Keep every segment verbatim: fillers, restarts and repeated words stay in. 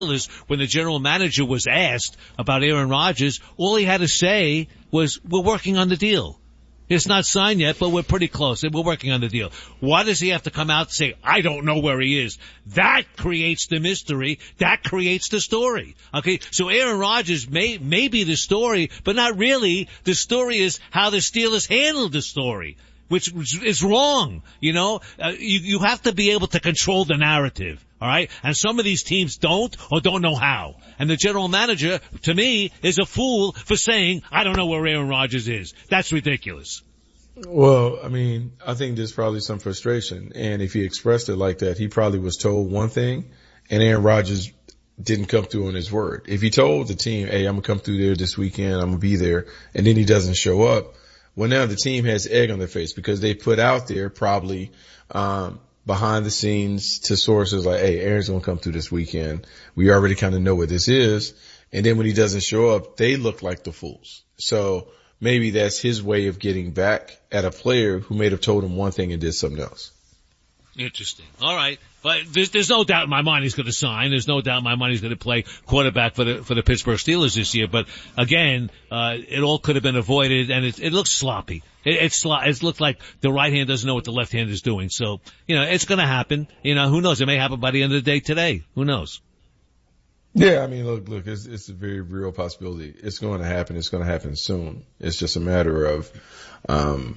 when the general manager was asked about Aaron Rodgers, all he had to say was, we're working on the deal. It's not signed yet, but we're pretty close. We're working on the deal. Why does he have to come out and say, I don't know where he is? That creates the mystery. That creates the story. Okay, so Aaron Rodgers may, may be the story, but not really. The story is how the Steelers handled the story, which is wrong. You know, uh, you, you have to be able to control the narrative. All right, and some of these teams don't or don't know how. And the general manager, to me, is a fool for saying, I don't know where Aaron Rodgers is. That's ridiculous. Well, I mean, I think there's probably some frustration. And if he expressed it like that, he probably was told one thing, and Aaron Rodgers didn't come through on his word. If he told the team, hey, I'm going to come through there this weekend, I'm going to be there, and then he doesn't show up, well, now the team has egg on their face because they put out there probably um behind the scenes to sources like, hey, Aaron's going to come through this weekend. We already kind of know what this is. And then when he doesn't show up, they look like the fools. So maybe that's his way of getting back at a player who may have told him one thing and did something else. Interesting. All right. But there's, there's no doubt in my mind he's going to sign. There's no doubt in my mind he's going to play quarterback for the, for the Pittsburgh Steelers this year. But again, uh, it all could have been avoided, and it, it looks sloppy. It, it's, it looks like the right hand doesn't know what the left hand is doing. So, you know, it's going to happen. You know, who knows? It may happen by the end of the day today. Who knows? Yeah, I mean, look, look, it's, it's a very real possibility. It's going to happen. It's going to happen soon. It's just a matter of, um,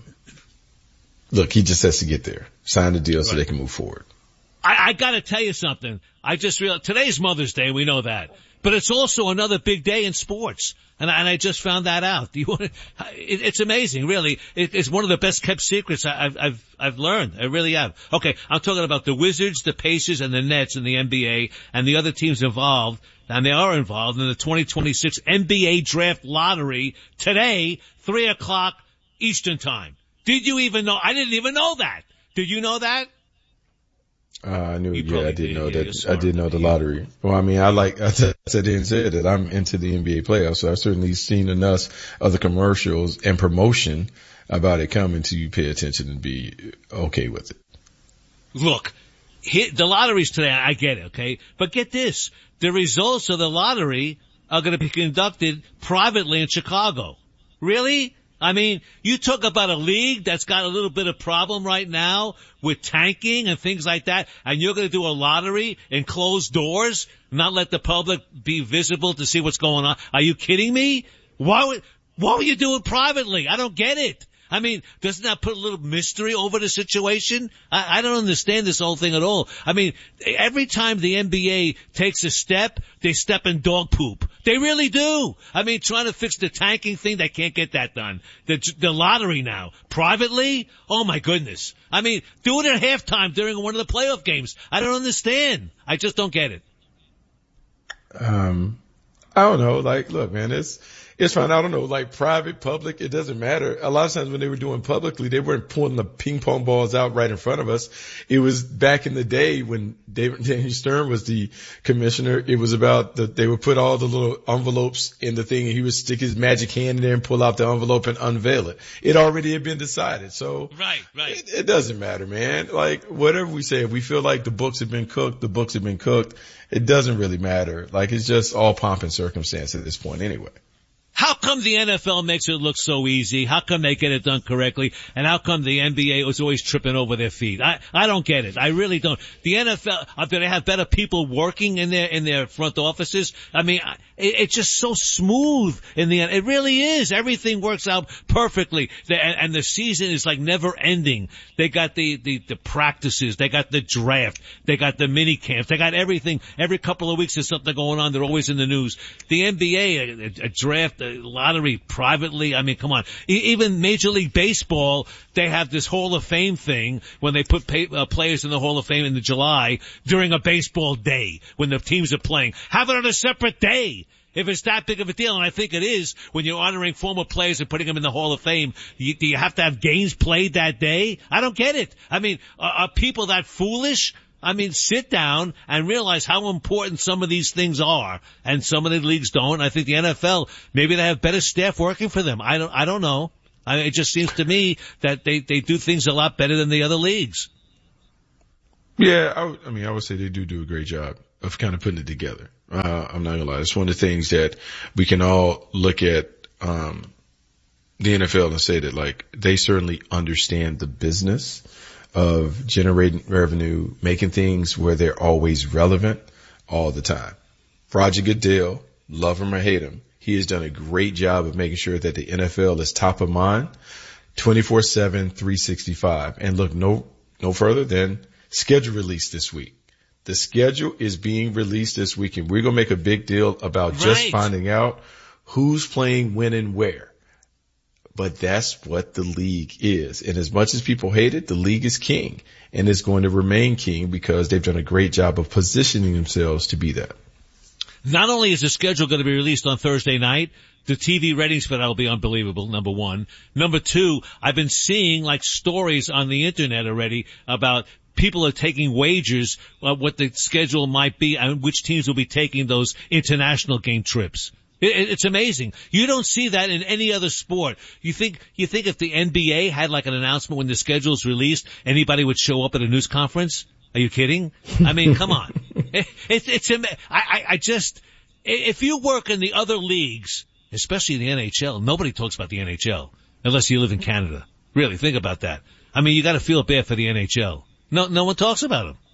look, he just has to get there, sign the deal so right. they can move forward. I, I gotta tell you something. I just realized today's Mother's Day. We know that, but it's also another big day in sports, and I, and I just found that out. Do you want to, it, it's amazing, really. It, it's one of the best kept secrets I, I've I've I've learned. I really have. Okay, I'm talking about the Wizards, the Pacers, and the Nets in the N B A, and the other teams involved, and they are involved in the twenty twenty-six N B A Draft Lottery today, three o'clock Eastern Time. Did you even know? I didn't even know that. Did you know that? Uh, I knew, you yeah, I did know that. Smart. I did know the lottery. Well, I mean, I like, I said and said that I'm into the N B A playoffs, so I've certainly seen enough of the commercials and promotion about it coming to pay attention and be okay with it. Look, hit, the lottery's today, I get it, okay? But get this, the results of the lottery are going to be conducted privately in Chicago. Really? I mean, you talk about a league that's got a little bit of problem right now with tanking and things like that, and you're going to do a lottery in closed doors, not let the public be visible to see what's going on. Are you kidding me? Why would, why would you do it privately? I don't get it. I mean, doesn't that put a little mystery over the situation? I, I don't understand this whole thing at all. I mean, every time the N B A takes a step, they step in dog poop. They really do. I mean, trying to fix the tanking thing, they can't get that done. The, the lottery now, privately? Oh my goodness. I mean, do it at halftime during one of the playoff games. I don't understand. I just don't get it. Um, I don't know. Like, look, man, it's, it's fine. I don't know, like private, public, it doesn't matter. A lot of times when they were doing publicly, they weren't pulling the ping pong balls out right in front of us. It was back in the day when David Daniel Stern was the commissioner. It was about the, they would put all the little envelopes in the thing and he would stick his magic hand in there and pull out the envelope and unveil it. It already had been decided. So right, right. It, it doesn't matter, man. Like whatever we say, if we feel like the books have been cooked, the books have been cooked. It doesn't really matter. Like it's just all pomp and circumstance at this point anyway. How come the N F L makes it look so easy? How come they get it done correctly? And how come the N B A is always tripping over their feet? I, I don't get it. I really don't. The N F L, uh, do they have better people working in their, in their front offices? I mean, it, it's just so smooth in the end. It really is. Everything works out perfectly. The, and, and the season is like never ending. They got the, the, the practices. They got the draft. They got the mini camps. They got everything. Every couple of weeks there's something going on. They're always in the news. The N B A, a, a draft, lottery privately. I mean, come on. Even Major League Baseball, they have this Hall of Fame thing when they put pay, uh, players in the Hall of Fame in the July during a baseball day when the teams are playing. Have it on a separate day. If it's that big of a deal, and I think it is, when you're honoring former players and putting them in the Hall of Fame, you, do you have to have games played that day? I don't get it. I mean, are, are people that foolish? I mean, sit down and realize how important some of these things are, and some of the leagues don't. I think the N F L, maybe they have better staff working for them. I don't, I don't know. I mean, it just seems to me that they, they do things a lot better than the other leagues. Yeah, I, I mean, I would say they do do a great job. of kind of putting it together. Uh, I'm not gonna lie. It's one of the things that we can all look at, um, the N F L and say that, like, they certainly understand the business of generating revenue, making things where they're always relevant all the time. Roger Goodell, love him or hate him, he has done a great job of making sure that the N F L is top of mind twenty-four seven, three sixty-five. And look no, no further than schedule release this week. The schedule is being released this week, and we're going to make a big deal about right. just finding out who's playing when and where. But that's what the league is. And as much as people hate it, the league is king, and it's going to remain king because they've done a great job of positioning themselves to be that. Not only is the schedule going to be released on Thursday night, the T V ratings for that will be unbelievable, number one. Number two, I've been seeing like stories on the internet already about people are taking wagers on what the schedule might be and which teams will be taking those international game trips. It, it's amazing. You don't see that in any other sport. You think, you think if the N B A had like an announcement when the schedule is released, anybody would show up at a news conference? Are you kidding? I mean, come on. It, it, it's, I, I, I just, if you work in the other leagues, especially the N H L, nobody talks about the N H L unless you live in Canada. Really, think about that. I mean, you gotta feel bad for the N H L. No, no one talks about them.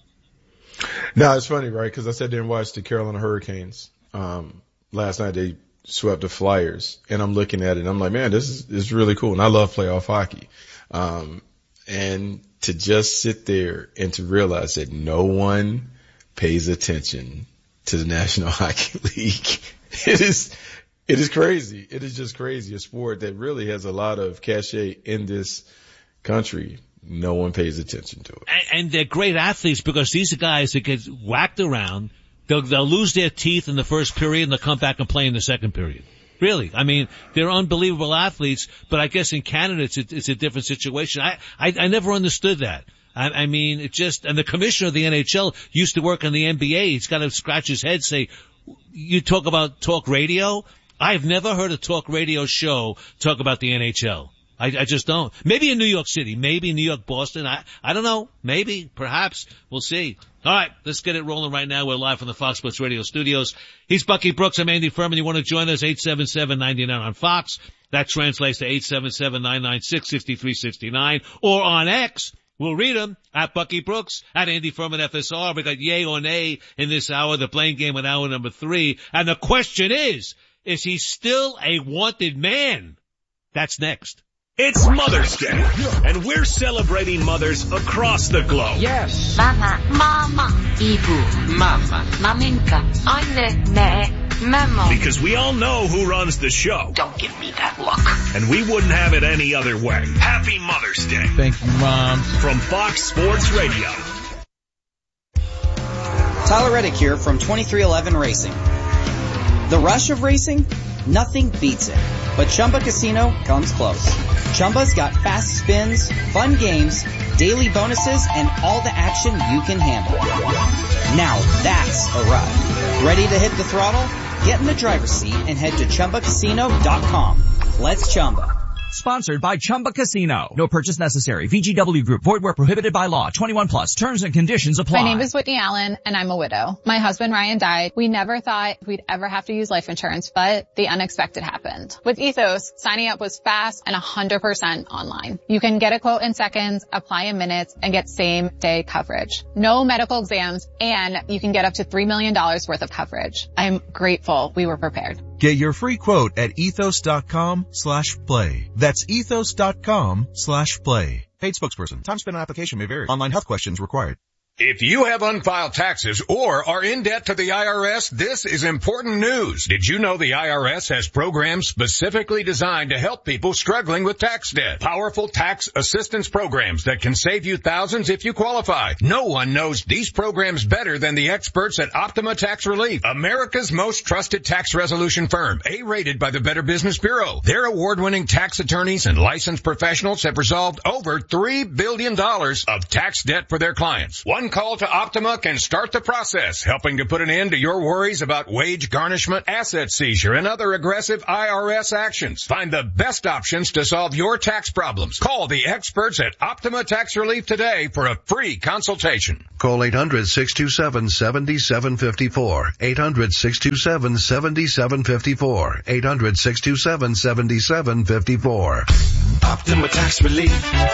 No, it's funny, right? Cause I sat there and watched the Carolina Hurricanes. Um, last night they swept the Flyers, and I'm looking at it and I'm like, man, this is, this is really cool. And I love playoff hockey. Um, and to just sit there and to realize that no one pays attention to the National Hockey League. It is, it is crazy. It is just crazy. A sport that really has a lot of cachet in this country. No one pays attention to it. And, and they're great athletes because these are guys that get whacked around. They'll, they'll lose their teeth in the first period and they'll come back and play in the second period. Really. I mean, they're unbelievable athletes, but I guess in Canada it's a, it's a different situation. I, I, I never understood that. I, I mean, it just, and the commissioner of the N H L used to work in the N B A. He's got to scratch his head, say, you talk about talk radio? I've never heard a talk radio show talk about the N H L. I, I just don't. Maybe in New York City, maybe in New York, Boston. I, I don't know. Maybe, perhaps. We'll see. All right, let's get it rolling right now. We're live from the Fox Sports Radio studios. He's Bucky Brooks. I'm Andy Furman. You want to join us? eight seven seven, nine nine on Fox. That translates to eight seven seven, nine nine six, six three six nine. Or on X, we'll read them at Bucky Brooks, at Andy Furman F S R. We got yay or nay in this hour, the playing game in hour number three. And the question is, is he still a wanted man? That's next. It's Mother's Day, and we're celebrating mothers across the globe. Yes. Mama, mama, ibu, Mama. maminka, anne, ne, memo. Because we all know who runs the show. Don't give me that look. And we wouldn't have it any other way. Happy Mother's Day. Thank you, Mom. From Fox Sports Radio. Tyler Reddick here from twenty-three eleven Racing. The rush of racing? Nothing beats it. But Chumba Casino comes close. Chumba's got fast spins, fun games, daily bonuses, and all the action you can handle. Now that's a ride. Ready to hit the throttle? Get in the driver's seat and head to Chumba Casino dot com. Let's Chumba. Sponsored by Chumba Casino. No purchase necessary. V G W Group. Void where prohibited by law. twenty-one plus. Terms and conditions apply. My name is Whitney Allen, and I'm a widow. My husband Ryan died. We never thought we'd ever have to use life insurance, but the unexpected happened. With Ethos, signing up was fast and one hundred percent online. You can get a quote in seconds, apply in minutes, and get same-day coverage. No medical exams, and you can get up to three million dollars worth of coverage. I'm grateful we were prepared. Get your free quote at ethos.com slash play. That's ethos.com slash play. Paid spokesperson. Time spent on application may vary. Online health questions required. If you have unfiled taxes or are in debt to the I R S, this is important news. Did you know the I R S has programs specifically designed to help people struggling with tax debt? Powerful tax assistance programs that can save you thousands if you qualify. No one knows these programs better than the experts at Optima Tax Relief, America's most trusted tax resolution firm, A-rated by the Better Business Bureau. Their award-winning tax attorneys and licensed professionals have resolved over three billion dollars of tax debt for their clients. One One call to Optima can start the process, helping to put an end to your worries about wage garnishment, asset seizure, and other aggressive I R S actions. Find the best options to solve your tax problems. Call the experts at Optima Tax Relief today for a free consultation. Call eight hundred, six two seven, seven seven five four. eight hundred, six two seven, seven seven five four. eight hundred, six two seven, seven seven five four. Optima Tax Relief.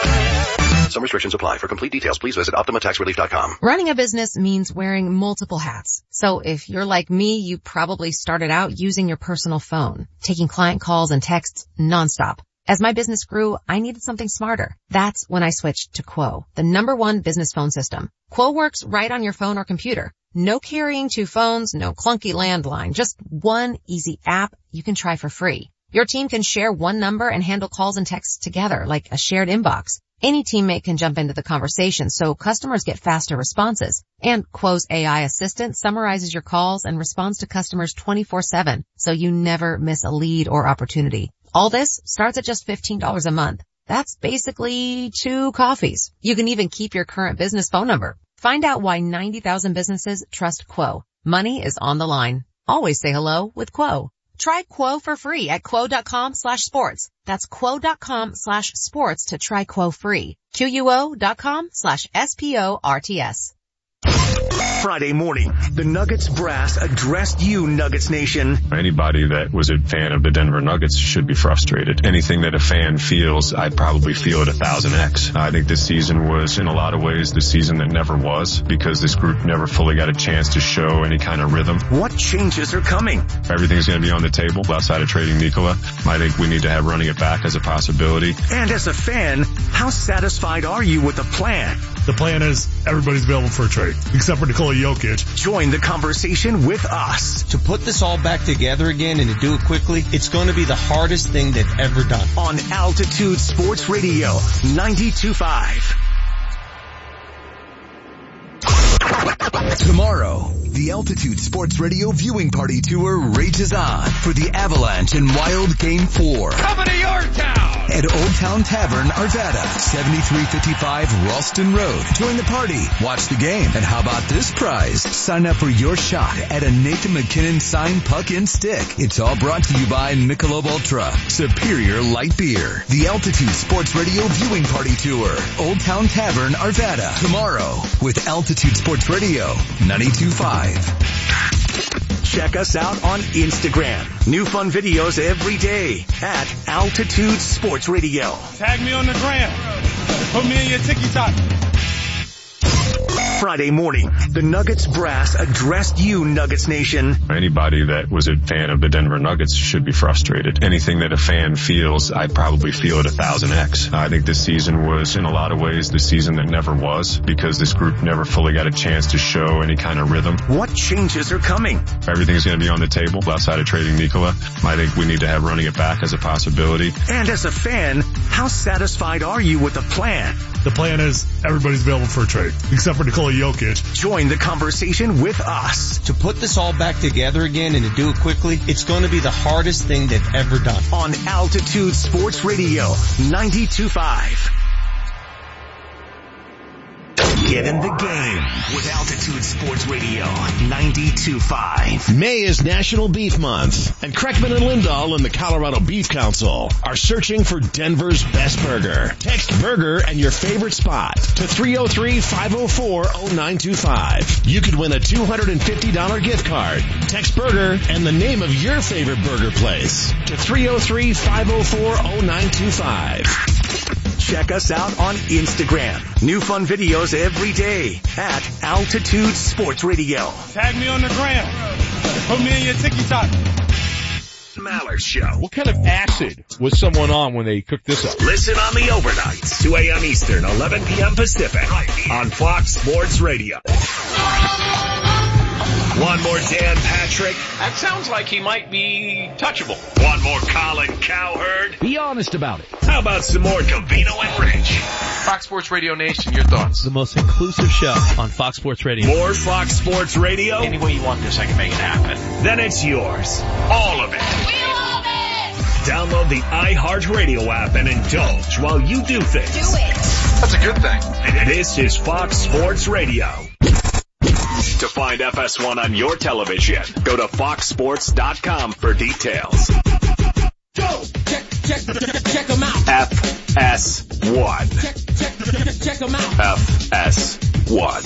Some restrictions apply. For complete details, please visit Optima Tax Relief dot com. Running a business means wearing multiple hats. So if you're like me, you probably started out using your personal phone, taking client calls and texts nonstop. As my business grew, I needed something smarter. That's when I switched to Quo, the number one business phone system. Quo works right on your phone or computer. No carrying two phones, no clunky landline, just one easy app you can try for free. Your team can share one number and handle calls and texts together like a shared inbox. Any teammate can jump into the conversation so customers get faster responses. And Quo's A I assistant summarizes your calls and responds to customers twenty-four seven, so you never miss a lead or opportunity. All this starts at just fifteen dollars a month. That's basically two coffees. You can even keep your current business phone number. Find out why ninety thousand businesses trust Quo. Money is on the line. Always say hello with Quo. Try Quo for free at quo.com slash sports. That's quo.com slash sports to try Quo free. Q-U-O.com slash S-P-O-R-T-S. Friday morning, the Nuggets brass addressed you, Nuggets Nation. Anybody that was a fan of the Denver Nuggets should be frustrated. Anything that a fan feels, I'd probably feel at a thousand X. I think this season was, in a lot of ways, the season that never was, because this group never fully got a chance to show any kind of rhythm. What changes are coming? Everything's going to be on the table outside of trading Nikola. I think we need to have running it back as a possibility. And as a fan, how satisfied are you with the plan? The plan is everybody's available for a trade, except for Nikola Jokic. Join the conversation with us. To put this all back together again and to do it quickly, it's going to be the hardest thing they've ever done. On Altitude Sports Radio, ninety-two point five. Tomorrow, the Altitude Sports Radio viewing party tour rages on for the Avalanche and Wild Game four. Coming to your town! At Old Town Tavern, Arvada, seventy-three fifty-five Ralston Road. Join the party, watch the game, and how about this prize? Sign up for your shot at a Nathan McKinnon signed puck and stick. It's all brought to you by Michelob Ultra, Superior Light Beer. The Altitude Sports Radio viewing party tour, Old Town Tavern, Arvada. Tomorrow, with Altitude Sports Radio, ninety-two point five. Check us out on Instagram. New fun videos every day at Altitude Sports Radio. Tag me on the gram. Put me in your TikTok. Friday morning, the Nuggets brass addressed you, Nuggets Nation. Anybody that was a fan of the Denver Nuggets should be frustrated. Anything that a fan feels, I'd probably feel at a thousand X. I think this season was, in a lot of ways, the season that never was, because this group never fully got a chance to show any kind of rhythm. What changes are coming? Everything's going to be on the table outside of trading Nikola. I think we need to have running it back as a possibility. And as a fan, how satisfied are you with the plan? The plan is everybody's available for a trade, except for Nikola Jokic. Join the conversation with us. To put this all back together again and to do it quickly, it's going to be the hardest thing they've ever done. On Altitude Sports Radio, ninety-two point five. Get in the game with Altitude Sports Radio, ninety-two point five. May is National Beef Month, and Kreckman and Lindahl and the Colorado Beef Council are searching for Denver's best burger. Text burger and your favorite spot to three oh three, five oh four, oh nine two five. You could win a two hundred fifty dollars gift card. Text burger and the name of your favorite burger place to three oh three, five oh four, oh nine two five. Check us out on Instagram. New fun videos every day at Altitude Sports Radio. Tag me on the gram. Put me in your TikTok. Mallard Show. What kind of acid was someone on when they cooked this up? Listen on the overnights, two a.m. Eastern, eleven p.m. Pacific, on Fox Sports Radio. One more Dan Patrick. That sounds like he might be touchable. One more Colin Cowherd. Be honest about it. How about some more Covino and Rich? Fox Sports Radio Nation, your thoughts? The most inclusive show on Fox Sports Radio. More Fox Sports Radio? Any way you want this, I can make it happen. Then it's yours. All of it. We love it! Download the iHeartRadio app and indulge while you do things. Do it. That's a good thing. This is Fox Sports Radio. To find F S one on your television, go to fox sports dot com for details. Go! Check, check, check, check them out. F S one. Check, check, check, check them out. F S one.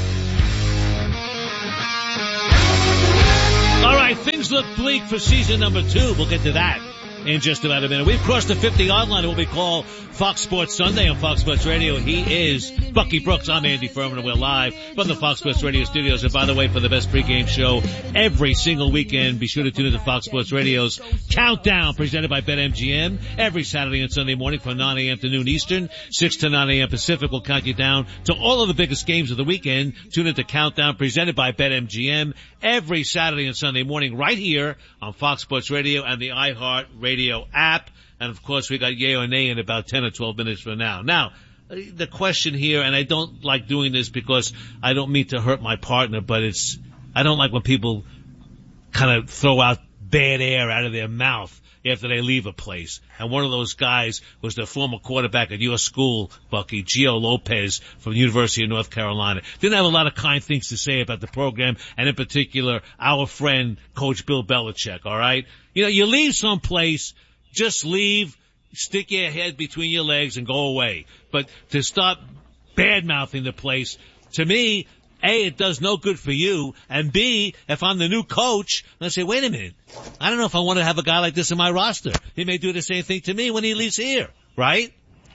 All right, things look bleak for season number two. We'll get to that in just about a minute. We've crossed the fifty-yard line, what we call Fox Sports Sunday on Fox Sports Radio. He is Bucky Brooks. I'm Andy Furman, and we're live from the Fox Sports Radio studios. And by the way, for the best pregame show every single weekend, be sure to tune into Fox Sports Radio's Countdown, presented by BetMGM. Every Saturday and Sunday morning from nine a.m. to noon Eastern, six to nine a.m. Pacific. We'll count you down to all of the biggest games of the weekend. Tune into Countdown, presented by BetMGM, every Saturday and Sunday morning right here on Fox Sports Radio and the iHeart Radio app. And of course, we got yay or nay in about ten or twelve minutes from now. Now, the question here, and I don't like doing this because I don't mean to hurt my partner, but it's, I don't like when people kind of throw out bad air out of their mouth after they leave a place. And one of those guys was the former quarterback at your school, Bucky, Gio Lopez from the University of North Carolina. Didn't have a lot of kind things to say about the program, and in particular, our friend, Coach Bill Belichick, all right? You know, you leave someplace, just leave, stick your head between your legs and go away. But to stop bad-mouthing the place, to me, A, it does no good for you, and B, if I'm the new coach, I say, wait a minute, I don't know if I want to have a guy like this in my roster. He may do the same thing to me when he leaves here, right?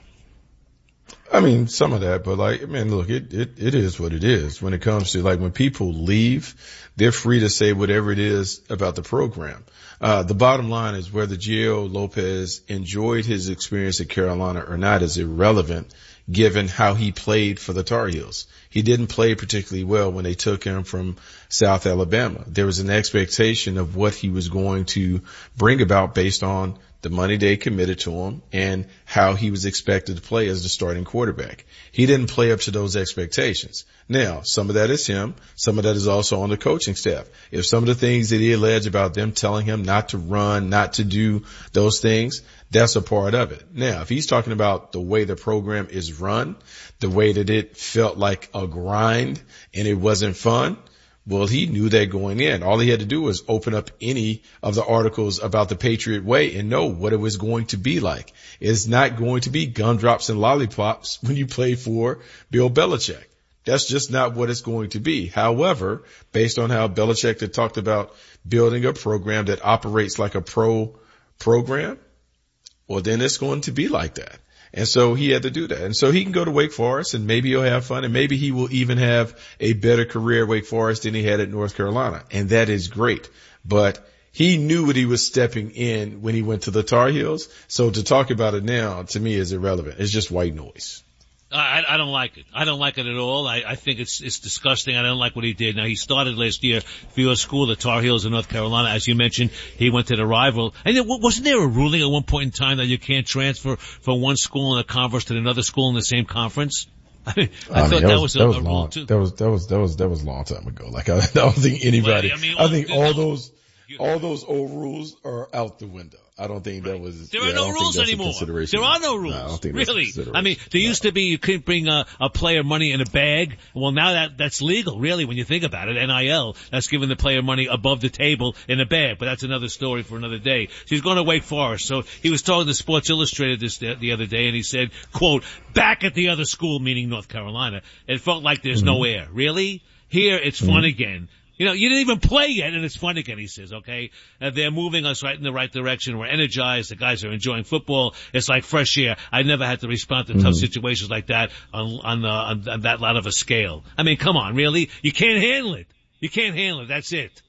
I mean, some of that, but like, I mean, look, it, it, it is what it is when it comes to like when people leave, they're free to say whatever it is about the program. Uh, the bottom line is whether Gio Lopez enjoyed his experience at Carolina or not is irrelevant given how he played for the Tar Heels. He didn't play particularly well when they took him from South Alabama. There was an expectation of what he was going to bring about based on the money they committed to him and how he was expected to play as the starting quarterback. He didn't play up to those expectations. Now, some of that is him. Some of that is also on the coaching staff. If some of the things that he alleged about them telling him not to run, not to do those things, that's a part of it. Now, if he's talking about the way the program is run, the way that it felt like a grind and it wasn't fun, well, he knew that going in. All he had to do was open up any of the articles about the Patriot Way and know what it was going to be like. It's not going to be gumdrops and lollipops when you play for Bill Belichick. That's just not what it's going to be. However, based on how Belichick had talked about building a program that operates like a pro program, well, then it's going to be like that. And so he had to do that. And so he can go to Wake Forest and maybe he'll have fun and maybe he will even have a better career at Wake Forest than he had at North Carolina. And that is great. But he knew what he was stepping in when he went to the Tar Heels. So to talk about it now, to me, is irrelevant. It's just white noise. I, I don't like it. I don't like it at all. I, I think it's it's disgusting. I don't like what he did. Now, he started last year for your school, the Tar Heels in North Carolina. As you mentioned, he went to the rival. And there, wasn't there a ruling at one point in time that you can't transfer from one school in a conference to another school in the same conference? I, mean, I, I thought mean, that, that was, was a, that was a long, rule too. That was that was that was that was a long time ago. Like I, I don't think anybody. Well, I, mean, I think all those all those old rules are out the window. I don't think that was. There yeah, are no rules anymore. There are no rules. No, I don't think really. I mean, there used to be you couldn't bring a, a player money in a bag. Well, now that that's legal, really, when you think about it. N I L, that's giving the player money above the table in a bag. But that's another story for another day. So he's going to Wake Forest. So he was talking to Sports Illustrated this the other day, and he said, "quote Back at the other school, meaning North Carolina. It felt like there's mm-hmm. no air. Really, here it's mm-hmm. fun again." You know, you didn't even play yet, and it's fun again, he says, okay? Uh, they're moving us right in the right direction. We're energized. The guys are enjoying football. It's like fresh air. I never had to respond to mm-hmm. tough situations like that on, on, uh, on, on that lot of a scale. I mean, come on, really? You can't handle it. You can't handle it. That's it.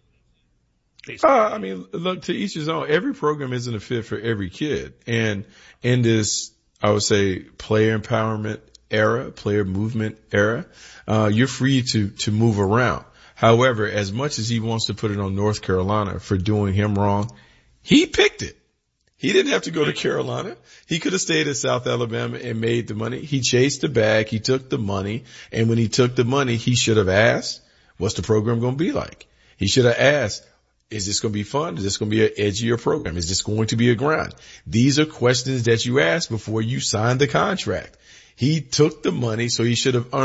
Uh, I mean, look, to each his own. Every program isn't a fit for every kid. And in this, I would say, player empowerment era, player movement era, uh, you're free to, to move around. However, as much as he wants to put it on North Carolina for doing him wrong, he picked it. He didn't have to go to Carolina. He could have stayed at South Alabama and made the money. He chased the bag. He took the money. And when he took the money, he should have asked, what's the program going to be like? He should have asked, is this going to be fun? Is this going to be an edgier program? Is this going to be a grind? These are questions that you ask before you sign the contract. He took the money, so he should have earned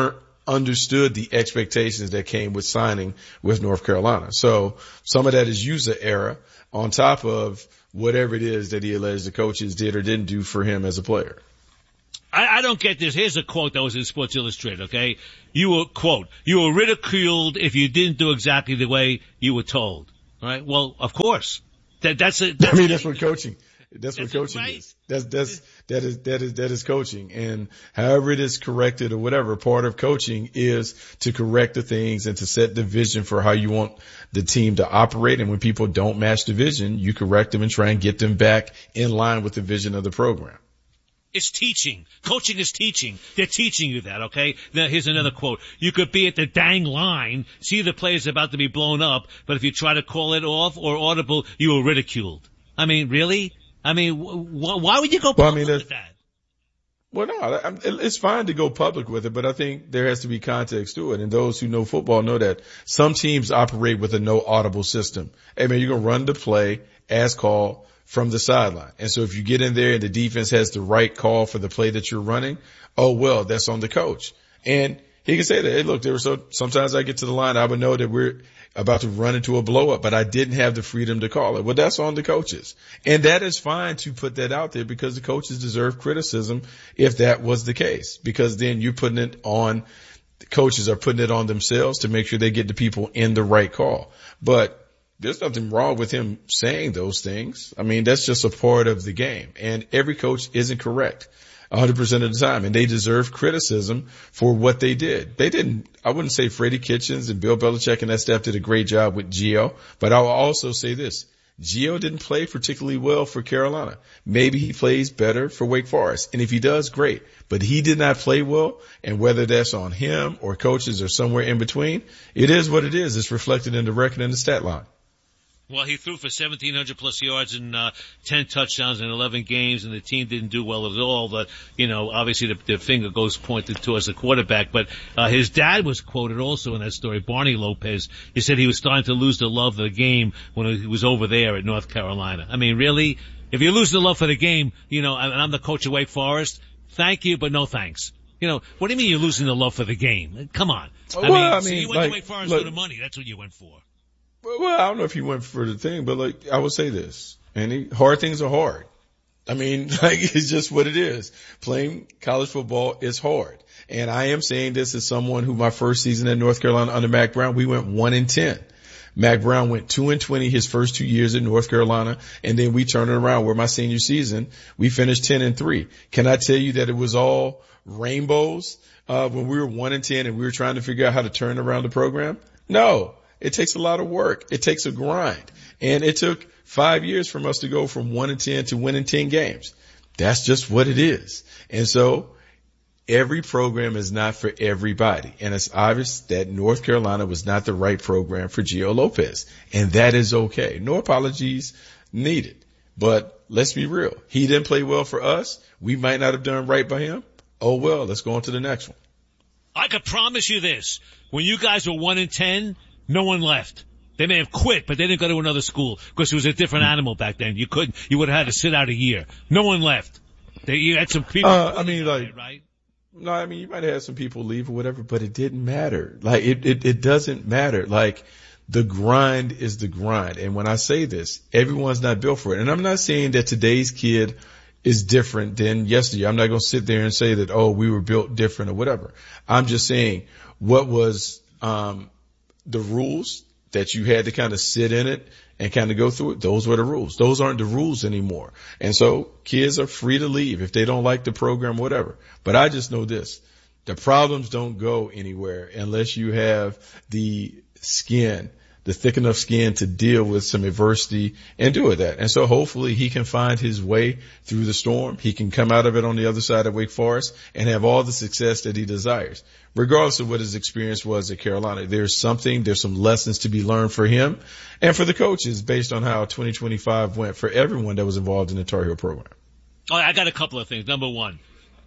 understood the expectations that came with signing with North Carolina. So some of that is user error on top of whatever it is that he alleged the coaches did or didn't do for him as a player. I, I don't get this. Here's a quote that was in Sports Illustrated, okay? You were, quote, you were ridiculed if you didn't do exactly the way you were told. All right? Well, of course. That, that's a, that's I mean, that's what coaching, that's, that's what coaching right. is. That's, that's, that is, that is, that is coaching. And however it is corrected or whatever, part of coaching is to correct the things and to set the vision for how you want the team to operate. And when people don't match the vision, you correct them and try and get them back in line with the vision of the program. It's teaching. Coaching is teaching. They're teaching you that, okay? Now, here's another quote. You could be at the dang line, see the player's about to be blown up, but if you try to call it off or audible, you were ridiculed. I mean, really? I mean, wh- why would you go public well, I mean, with that? Well, no, it's fine to go public with it, but I think there has to be context to it. And those who know football know that some teams operate with a no audible system. Hey, man, you're going to run the play as called from the sideline. And so if you get in there and the defense has the right call for the play that you're running, oh, well, that's on the coach. And he can say that, hey, look, there were so, sometimes I get to the line, I would know that we're about to run into a blow up, but I didn't have the freedom to call it. Well, that's on the coaches. And that is fine to put that out there because the coaches deserve criticism if that was the case, because then you're putting it on, the coaches are putting it on themselves to make sure they get the people in the right call. But there's nothing wrong with him saying those things. I mean, that's just a part of the game. And every coach isn't correct one hundred percent of the time. And they deserve criticism for what they did. They didn't, I wouldn't say Freddie Kitchens and Bill Belichick and that staff did a great job with Gio. But I'll also say this. Gio didn't play particularly well for Carolina. Maybe he plays better for Wake Forest. And if he does, great. But he did not play well. And whether that's on him or coaches or somewhere in between, it is what it is. It's reflected in the record and the stat line. Well, he threw for seventeen hundred plus yards and uh, ten touchdowns in eleven games, and the team didn't do well at all. But, you know, obviously the, the finger goes pointed towards the quarterback. But uh, his dad was quoted also in that story, Barney Lopez. He said he was starting to lose the love of the game when he was over there at North Carolina. I mean, really? If you lose the love for the game, you know, and I'm the coach of Wake Forest, thank you, but no thanks. You know, what do you mean you're losing the love for the game? Come on. I well, mean, I mean so you went like, to Wake Forest look, for the money. That's what you went for. Well, I don't know if he went for the thing, but like, I would say this, and he, hard things are hard. I mean, like, it's just what it is. Playing college football is hard. And I am saying this as someone who my first season at North Carolina under Mack Brown, we went one and ten. Mack Brown went two and twenty his first two years at North Carolina, and then we turned it around where my senior season, we finished ten and three. Can I tell you that it was all rainbows, uh, when we were one and ten and we were trying to figure out how to turn around the program? No. It takes a lot of work. It takes a grind. And it took five years from us to go from one and ten to winning ten games. That's just what it is. And so every program is not for everybody. And it's obvious that North Carolina was not the right program for Gio Lopez. And that is okay. No apologies needed. But let's be real. He didn't play well for us. We might not have done right by him. Oh, well, let's go on to the next one. I could promise you this. When you guys were one and ten, no one left. They may have quit, but they didn't go to another school because it was a different animal back then. You couldn't, you would have had to sit out a year. No one left. They, you had some people. Uh, I mean, like, it, right? No, I mean, you might have had some people leave or whatever, but it didn't matter. Like, it, it, it doesn't matter. Like, the grind is the grind. And when I say this, everyone's not built for it. And I'm not saying that today's kid is different than yesterday. I'm not going to sit there and say that, oh, we were built different or whatever. I'm just saying what was, um, the rules that you had to kind of sit in it and kind of go through it. Those were the rules. Those aren't the rules anymore. And so kids are free to leave if they don't like the program, whatever. But I just know this. The problems don't go anywhere unless you have the skin, the thick enough skin to deal with some adversity and do it that. And so hopefully he can find his way through the storm. He can come out of it on the other side of Wake Forest and have all the success that he desires, regardless of what his experience was at Carolina. There's something, there's some lessons to be learned for him and for the coaches based on how twenty twenty-five went for everyone that was involved in the Tar Heel program. Oh, I got a couple of things. Number one,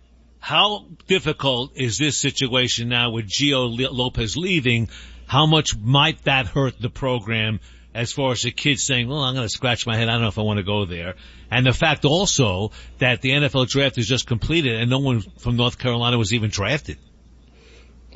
how difficult is this situation now with Gio Lopez leaving? How much might that hurt the program as far as the kids saying, well, I'm going to scratch my head. I don't know if I want to go there. And the fact also that the N F L draft is just completed and no one from North Carolina was even drafted.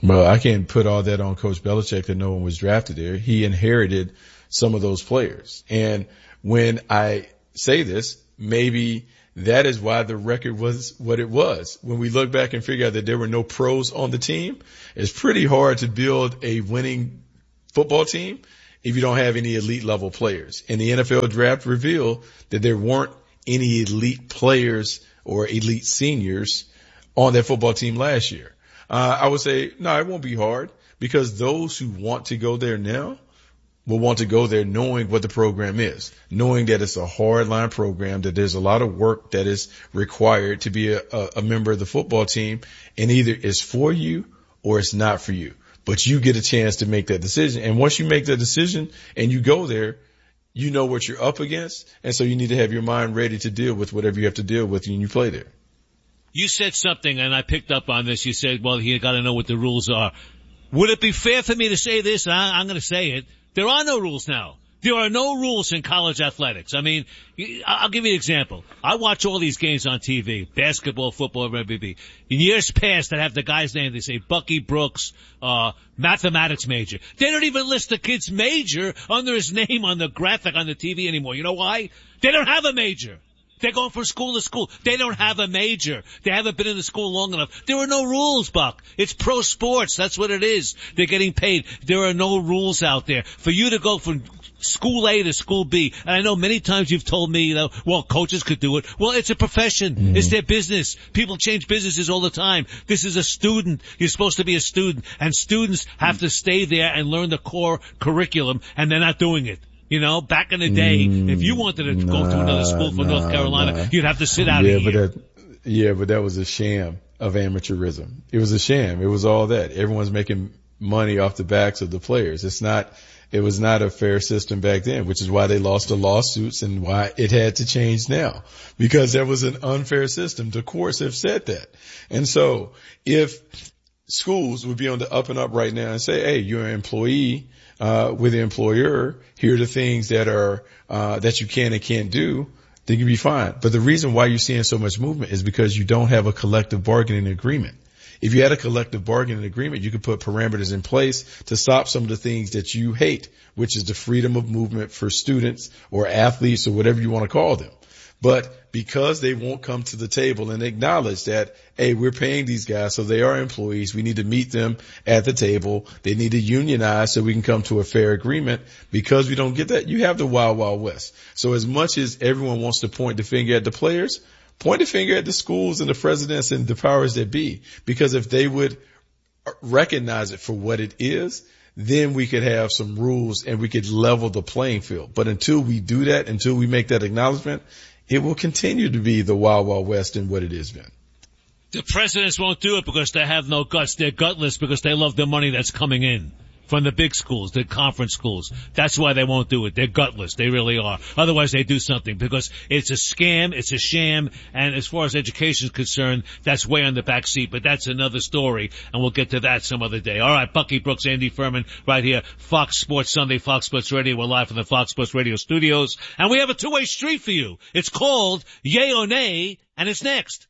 Well, I can't put all that on Coach Belichick that no one was drafted there. He inherited some of those players. And when I say this, maybe that is why the record was what it was. When we look back and figure out that there were no pros on the team, it's pretty hard to build a winning football team if you don't have any elite level players. And the N F L draft revealed that there weren't any elite players or elite seniors on that football team last year. Uh, I would say, no, it won't be hard because those who want to go there now will want to go there knowing what the program is, knowing that it's a hardline program, that there's a lot of work that is required to be a, a, a member of the football team, and either it's for you or it's not for you. But you get a chance to make that decision. And once you make that decision and you go there, you know what you're up against. And so you need to have your mind ready to deal with whatever you have to deal with when you play there. You said something, and I picked up on this. You said, well, you got to know what the rules are. Would it be fair for me to say this? I, I'm going to say it. There are no rules now. There are no rules in college athletics. I mean, I'll give you an example. I watch all these games on T V, basketball, football, M B B. In years past, I'd have the guy's name. They say Bucky Brooks, uh, mathematics major. They don't even list the kid's major under his name on the graphic on the T V anymore. You know why? They don't have a major. They're going from school to school. They don't have a major. They haven't been in the school long enough. There are no rules, Buck. It's pro sports. That's what it is. They're getting paid. There are no rules out there. For you to go from school A to school B, and I know many times you've told me, you know, well, coaches could do it. Well, it's a profession. Mm. It's their business. People change businesses all the time. This is a student. You're supposed to be a student, and students have mm. to stay there and learn the core curriculum, and they're not doing it. You know, back in the day, mm, if you wanted to nah, go to another school from nah, North Carolina, nah. you'd have to sit out yeah, a year. But that, yeah, but that was a sham of amateurism. It was a sham. It was all that. Everyone's making money off the backs of the players. It's not, it was not a fair system back then, which is why they lost the lawsuits and why it had to change now. Because there was an unfair system. The courts have said that. And so if schools would be on the up and up right now and say, hey, you're an employee, Uh, with the employer, here are the things that are, uh, that you can and can't do, then you'll be fine. But the reason why you're seeing so much movement is because you don't have a collective bargaining agreement. If you had a collective bargaining agreement, you could put parameters in place to stop some of the things that you hate, which is the freedom of movement for students or athletes or whatever you want to call them. But because they won't come to the table and acknowledge that, hey, we're paying these guys, so they are employees. We need to meet them at the table. They need to unionize so we can come to a fair agreement. Because we don't get that, you have the wild, wild west. So as much as everyone wants to point the finger at the players, point the finger at the schools and the presidents and the powers that be. Because if they would recognize it for what it is, then we could have some rules and we could level the playing field. But until we do that, until we make that acknowledgement, it will continue to be the wild, wild west in what it is, Ben. The presidents won't do it because they have no guts. They're gutless because they love the money that's coming in from the big schools, the conference schools. That's why they won't do it. They're gutless. They really are. Otherwise, they do something because it's a scam, it's a sham, and as far as education is concerned, that's way on the back seat. But that's another story, and we'll get to that some other day. All right, Bucky Brooks, Andy Furman, right here, Fox Sports Sunday, Fox Sports Radio. We're live from the Fox Sports Radio studios, and we have a two-way street for you. It's called Yay or Nay, and it's next.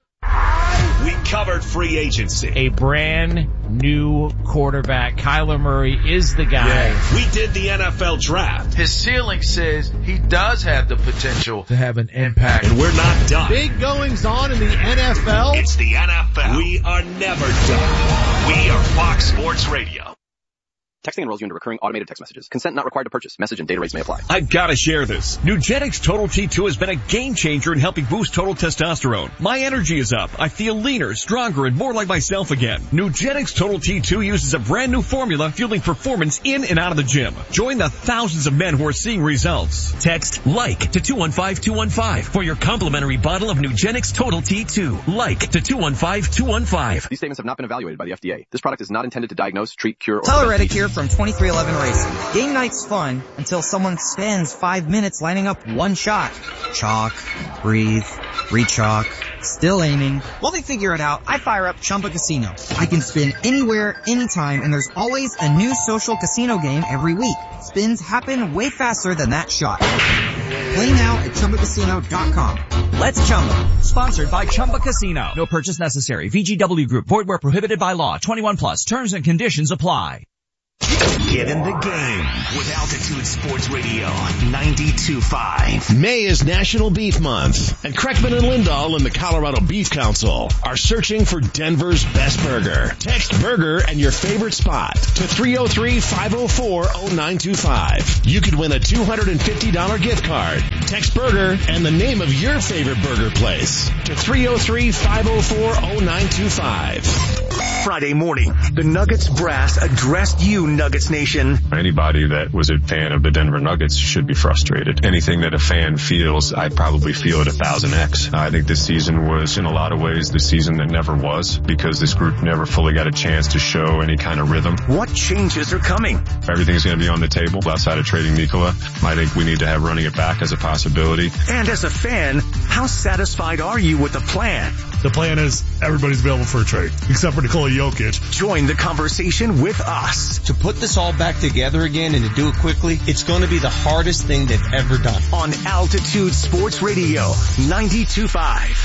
We covered free agency. A brand new quarterback. Kyler Murray is the guy. Yeah. We did the N F L draft. His ceiling says he does have the potential to have an impact. And we're not done. Big goings on in the N F L. It's the N F L. We are never done. We are Fox Sports Radio. Texting enrolls you into recurring automated text messages. Consent not required to purchase. Message and data rates may apply. I've got to share this. Nugenix Total T two has been a game changer in helping boost total testosterone. My energy is up. I feel leaner, stronger, and more like myself again. Nugenix Total T two uses a brand new formula fueling performance in and out of the gym. Join the thousands of men who are seeing results. Text LIKE to two one five two one five for your complimentary bottle of Nugenix Total T two. LIKE to two one five two one five. These statements have not been evaluated by the F D A. This product is not intended to diagnose, treat, cure, or... Tyler Reddick here from twenty-three eleven Racing. Game night's fun until someone spends five minutes lining up one shot. Chalk, breathe, re-chalk, still aiming. While they figure it out, I fire up Chumba Casino. I can spin anywhere, anytime, and there's always a new social casino game every week. Spins happen way faster than that shot. Play now at Chumba Casino dot com. Let's Chumba. Sponsored by Chumba Casino. No purchase necessary. V G W Group. Void where prohibited by law. twenty-one plus. Terms and conditions apply. Get in the game with Altitude Sports Radio ninety-two point five. May is National Beef Month, and Kreckman and Lindahl and the Colorado Beef Council are searching for Denver's best burger. Text burger and your favorite spot to three oh three, five oh four, oh nine two five. You could win a two hundred fifty dollars gift card. Text burger and the name of your favorite burger place to three oh three, five oh four, oh nine two five. Friday morning, the Nuggets brass addressed you, Nuggets Nation. Anybody that was a fan of the Denver Nuggets should be frustrated. Anything that a fan feels, I probably feel at a thousand X. I think this season was, in a lot of ways, the season that never was, because this group never fully got a chance to show any kind of rhythm. What changes are coming? Everything's going to be on the table outside of trading Nikola. I think we need to have running it back as a possibility. And as a fan, how satisfied are you with the plan? The plan is everybody's available for a trade, except for Nikola Jokic. Join the conversation with us. To put this all back together again and to do it quickly, it's going to be the hardest thing they've ever done. On Altitude Sports Radio ninety-two point five.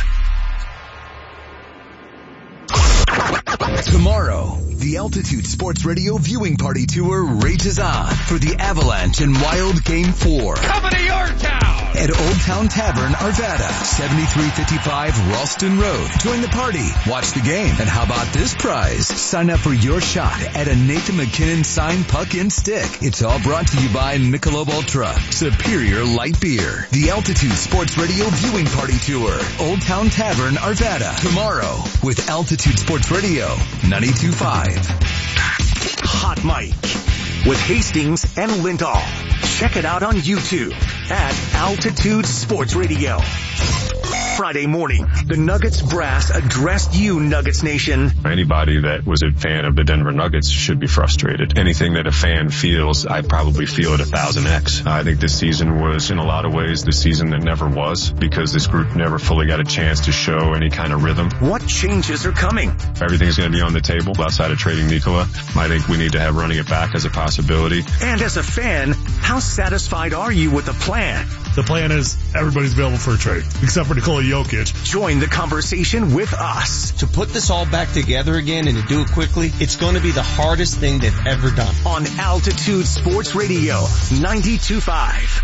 Tomorrow, the Altitude Sports Radio viewing party tour rages on for the Avalanche and Wild Game four. Coming to your town! At Old Town Tavern, Arvada, seventy-three fifty-five Ralston Road. Join the party, watch the game, and how about this prize? Sign up for your shot at a Nathan McKinnon signed puck and stick. It's all brought to you by Michelob Ultra, Superior Light Beer. The Altitude Sports Radio viewing party tour, Old Town Tavern, Arvada. Tomorrow, with Altitude Sports Radio ninety-two point five. Hot Mic with Hastings and Lindahl. Check it out on YouTube at Altitude Sports Radio. Friday morning, the Nuggets brass addressed you, Nuggets Nation. Anybody that was a fan of the Denver Nuggets should be frustrated. Anything that a fan feels, I probably feel at a thousand X. I think this season was, in a lot of ways, the season that never was, because this group never fully got a chance to show any kind of rhythm. What changes are coming? Everything's going to be on the table outside of trading Nikola. I think we need to have running it back as a possibility. And as a fan, how satisfied are you with the plan? The plan is everybody's available for a trade, except for Nikola Jokic. Join the conversation with us. To put this all back together again and to do it quickly, it's going to be the hardest thing they've ever done. On Altitude Sports Radio ninety-two point five.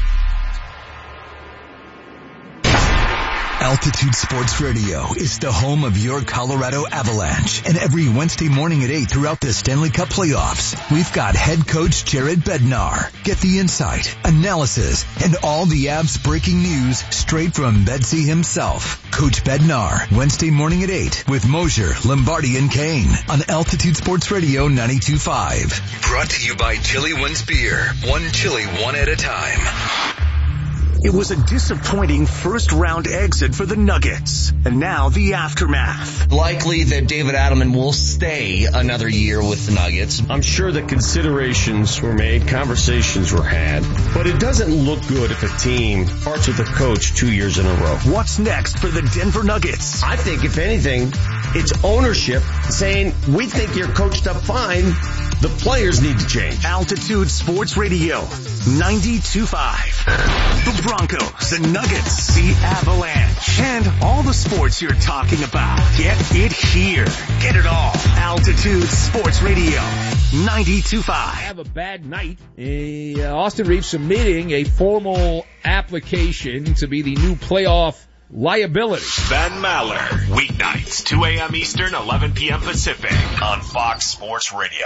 Altitude Sports Radio is the home of your Colorado Avalanche. And every Wednesday morning at eight throughout the Stanley Cup playoffs, we've got head coach Jared Bednar. Get the insight, analysis, and all the Avs breaking news straight from Bedsy himself. Coach Bednar, Wednesday morning at eight with Mosier, Lombardi, and Kane on Altitude Sports Radio ninety-two point five. Brought to you by Chili Ones Beer. One chili, one at a time. It was a disappointing first-round exit for the Nuggets, and now the aftermath. Likely that David Adelman will stay another year with the Nuggets. I'm sure that considerations were made, conversations were had, but it doesn't look good if a team parts with a coach two years in a row. What's next for the Denver Nuggets? I think, if anything, it's ownership saying, we think you're coached up fine. The players need to change. Altitude Sports Radio ninety-two point five. The Broncos, the Nuggets, the Avalanche, and all the sports you're talking about. Get it here. Get it all. Altitude Sports Radio ninety-two point five. Have a bad night. A, uh, Austin Reeves submitting a formal application to be the new playoff liability. Ben Maller, weeknights, two a.m. Eastern, eleven p.m. Pacific, on Fox Sports Radio.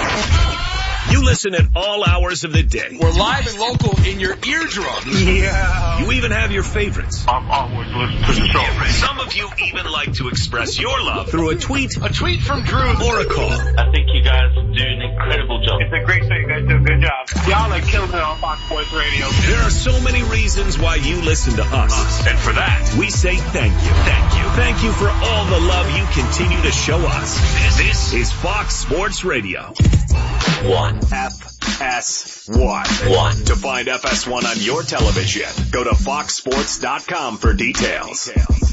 You listen at all hours of the day. We're live and local in your eardrums. Yeah. You even have your favorites. I'm always listening to the show. Some of you even like to express your love through a tweet, a tweet from Drew, or a call. I think you guys do an incredible job. It's a great show. You guys do a good job. Y'all are killing it on Fox Sports Radio. There are so many reasons why you listen to us. us. And for that, we say thank you. Thank you. Thank you for all the love you continue to show us. This, this is Fox Sports Radio. One. F S one. One. To find F S one on your television, go to fox sports dot com for details.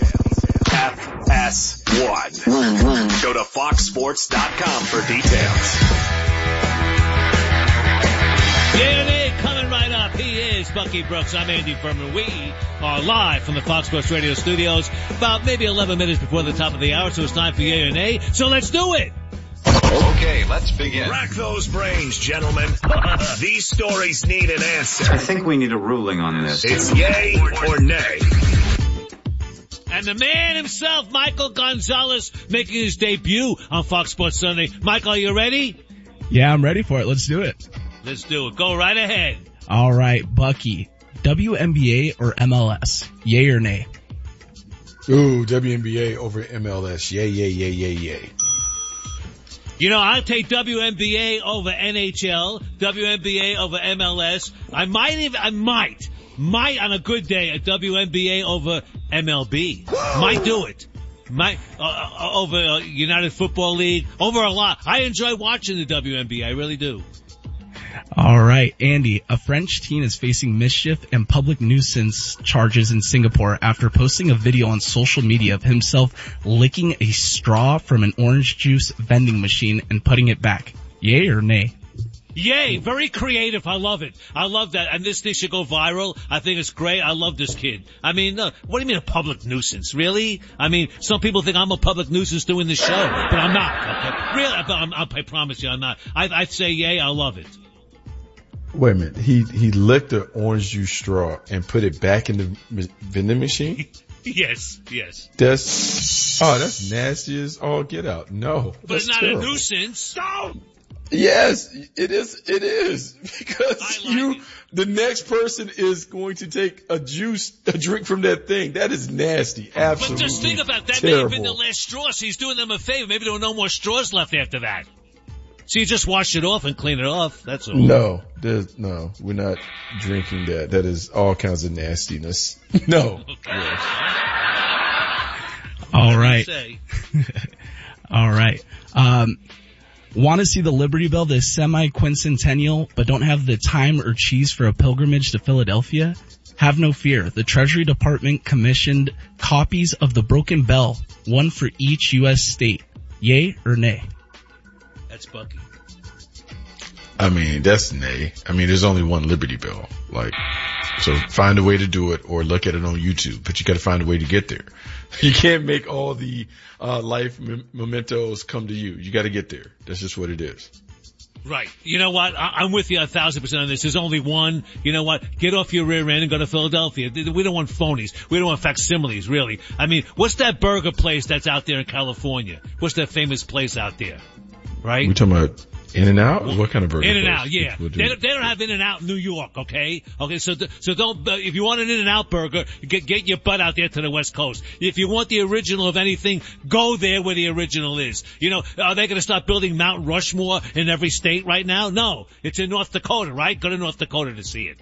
F S one. One, one. Go to fox sports dot com for details. Yeah, they coming right up. up? He is Bucky Brooks. I'm Andy Furman. We are live from the Fox Sports Radio studios about maybe eleven minutes before the top of the hour, so it's time for yay or nay. So let's do it. Okay, let's begin. Rack those brains, gentlemen. These stories need an answer. I think we need a ruling on this. It's yay or nay. And the man himself, Michael Gonzalez, making his debut on Fox Sports Sunday. Michael, are you ready? Yeah, I'm ready for it. Let's do it. Let's do it. Go right ahead. All right, Bucky. W N B A or M L S? Yay or nay? Ooh, W N B A over M L S. Yay, yay, yay, yay, yay. You know, I'll take W N B A over N H L, W N B A over M L S. I might even, I might, might on a good day, a W N B A over M L B. Whoa. Might do it. Might, uh, uh, over uh, United Football League, over a lot. I enjoy watching the W N B A, I really do. All right, Andy, a French teen is facing mischief and public nuisance charges in Singapore after posting a video on social media of himself licking a straw from an orange juice vending machine and putting it back. Yay or nay? Yay, very creative. I love it. I love that. And this thing should go viral. I think it's great. I love this kid. I mean, uh, what do you mean a public nuisance? Really? I mean, some people think I'm a public nuisance doing this show, but I'm not. Okay? Really, I'm, I'm, I promise you I'm not. I, I'd say yay, I love it. Wait a minute. He, he licked the orange juice straw and put it back in the vending machine? Yes, yes. That's, oh, that's nasty as all get out. No. But it's not terrible. A nuisance. No! Yes, it is, it is. Because like you, it. The next person is going to take a juice, a drink from that thing. That is nasty. Absolutely. But just think about that. That terrible. May have been the last straw, so he's doing them a favor. Maybe there were no more straws left after that. So you just wash it off and clean it off. That's all. No, there's, no, we're not drinking that. That is all kinds of nastiness. No. Okay. Yes. All right. All right. Um, want to see the Liberty Bell, the semi-quincentennial, but don't have the time or cheese for a pilgrimage to Philadelphia? Have no fear. The Treasury Department commissioned copies of the Broken Bell, one for each U S state. Yay or nay? That's Bucky. I mean, that's nay. I mean, there's only one Liberty Bell. Like, so find a way to do it or look at it on YouTube, but you got to find a way to get there. You can't make all the uh life mem- mementos come to you. You got to get there. That's just what it is. Right. You know what? I- I'm with you a thousand percent on this. There's only one. You know what? Get off your rear end and go to Philadelphia. We don't want phonies. We don't want facsimiles, really. I mean, what's that burger place that's out there in California? What's that famous place out there? Right? We talking about In-N-Out? What kind of burger? In-N-Out, yeah. We'll do they, don't, they don't have In-N-Out in New York, okay? Okay, so so don't. Uh, if you want an In-N-Out burger, get get your butt out there to the West Coast. If you want the original of anything, go there where the original is. You know, are they going to start building Mount Rushmore in every state right now? No, it's in North Dakota, right? Go to North Dakota to see it.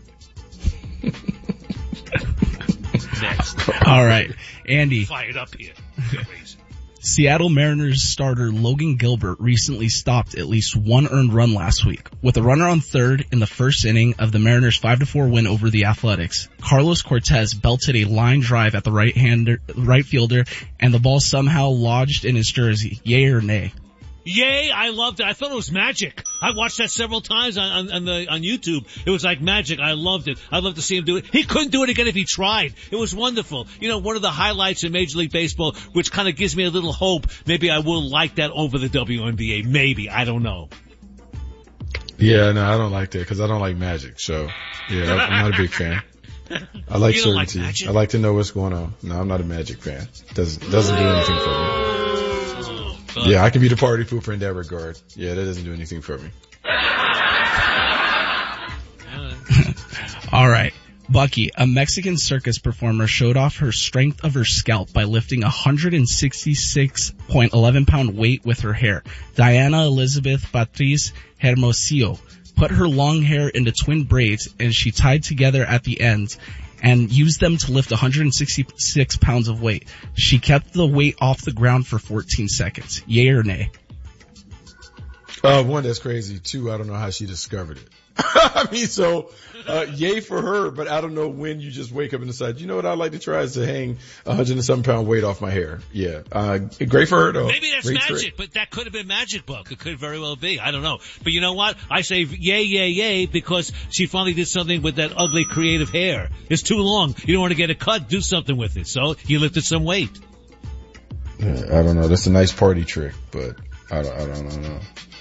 Next. All right, Andy. Fired up here. Seattle Mariners starter Logan Gilbert recently stopped at least one earned run last week. With a runner on third in the first inning of the Mariners' five to four win over the Athletics, Carlos Cortez belted a line drive at the right-hander, right fielder, and the ball somehow lodged in his jersey. Yay or nay? Yay, I loved it. I thought it was magic. I watched that several times on, on, on the, on YouTube. It was like magic. I loved it. I'd love to see him do it. He couldn't do it again if he tried. It was wonderful. You know, one of the highlights in Major League Baseball, which kind of gives me a little hope. Maybe I will like that over the W N B A. Maybe. I don't know. Yeah, no, I don't like that because I don't like magic. So, yeah, I'm not a big fan. I like certainty. Like I like to know what's going on. No, I'm not a magic fan. Doesn't, doesn't do anything for me. Uh, yeah, I can be the party pooper in that regard. Yeah, that doesn't do anything for me. All right. Bucky, a Mexican circus performer showed off her strength of her scalp by lifting a one hundred sixty-six point one one pound weight with her hair. Diana Elizabeth Patriz Hermosillo put her long hair into twin braids and she tied together at the ends and used them to lift one hundred sixty-six pounds of weight. She kept the weight off the ground for fourteen seconds. Yay or nay? Uh, one, that's crazy. Two, I don't know how she discovered it. I mean, so, uh, yay for her, but I don't know when you just wake up and decide, you know what I'd like to try is to hang a hundred and something pound weight off my hair. Yeah. Uh, great for her though. Maybe that's great magic, trick. but that could have been Magic Book. It could very well be. I don't know. But you know what? I say yay, yay, yay, because she finally did something with that ugly creative hair. It's too long. You don't want to get it cut. Do something with it. So you lifted some weight. Yeah, I don't know. That's a nice party trick, but I don't, I don't, I don't know.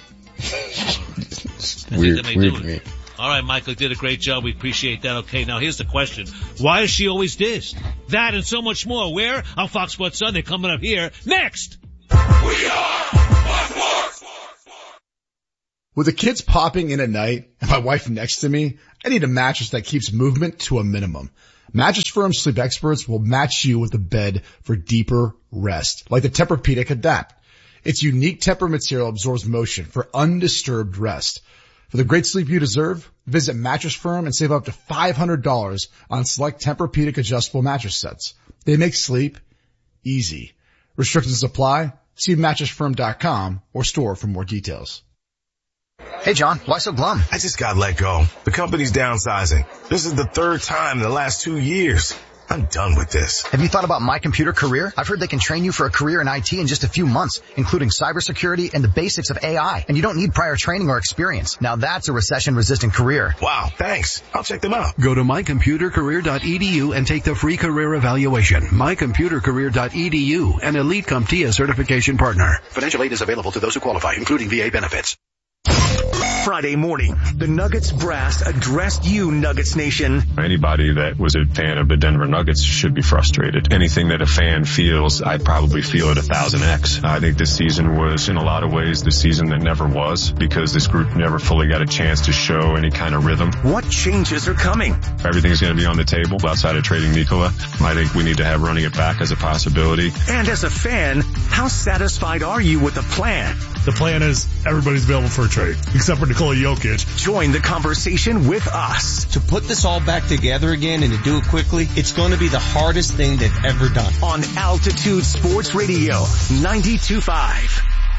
weird, weird to me. All right, Michael did a great job. We appreciate that. Okay, now here's the question. Why is she always dissed? That and so much more. Where? On Fox Sports Sunday, coming up here next. We are Fox Sports. With the kids popping in at night and my wife next to me, I need a mattress that keeps movement to a minimum. Mattress Firm Sleep Experts will match you with a bed for deeper rest, like the Tempur-Pedic Adapt. Its unique Tempur material absorbs motion for undisturbed rest. For the great sleep you deserve, visit Mattress Firm and save up to five hundred dollars on select Tempur-Pedic adjustable mattress sets. They make sleep easy. Restrictions apply. See mattress firm dot com or store for more details. Hey John, why so glum? I just got let go. The company's downsizing. This is the third time in the last two years. I'm done with this. Have you thought about My Computer Career? I've heard they can train you for a career in I T in just a few months, including cybersecurity and the basics of A I. And you don't need prior training or experience. Now that's a recession-resistant career. Wow, thanks. I'll check them out. Go to my computer career dot e d u and take the free career evaluation. my computer career dot e d u, an Elite CompTIA certification partner. Financial aid is available to those who qualify, including V A benefits. Friday morning, the Nuggets brass addressed you, Nuggets Nation. Anybody that was a fan of the Denver Nuggets should be frustrated. Anything that a fan feels, I probably feel at a thousand X. I think this season was, in a lot of ways, the season that never was, because this group never fully got a chance to show any kind of rhythm. What changes are coming? Everything's going to be on the table outside of trading Nikola. I think we need to have running it back as a possibility. And as a fan, how satisfied are you with the plan? The plan is everybody's available for a trade, except for Nikola Jokic. Join the conversation with us. To put this all back together again and to do it quickly, it's going to be the hardest thing they've ever done. On Altitude Sports Radio, ninety-two point five.